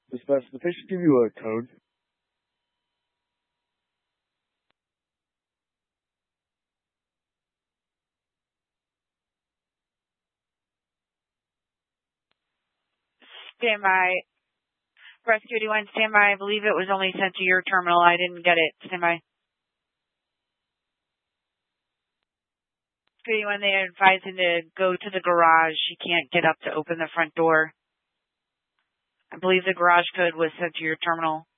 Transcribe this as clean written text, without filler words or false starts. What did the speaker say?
Dispatch, the patient give you a code? Stand by. Rescue 81, stand by. I believe it was only sent to your terminal. I didn't get it. Stand by. Rescue 81, they advised him to go to the garage. She can't get up to open the front door. I believe the garage code was sent to your terminal.